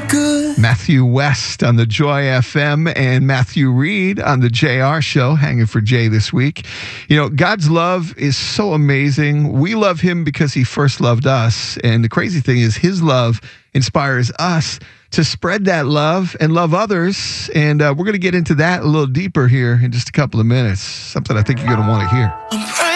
good. Matthew West on the Joy FM and Matthew Reed on the JR Show, hanging for Jay this week. You know, God's love is so amazing. We love him because he first loved us. And the crazy thing is his love inspires us to spread that love and love others. And we're going to get into that a little deeper here in just a couple of minutes. Something I think you're going to want to hear.